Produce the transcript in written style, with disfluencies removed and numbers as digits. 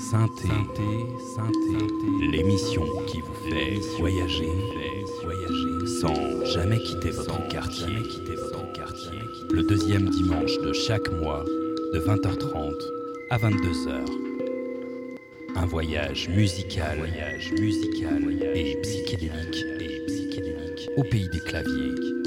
Synthé, l'émission qui vous fait voyager sans jamais quitter votre quartier. Le deuxième dimanche de chaque mois, de 20h30 à 22h. Un voyage musical et psychédélique au pays des claviers.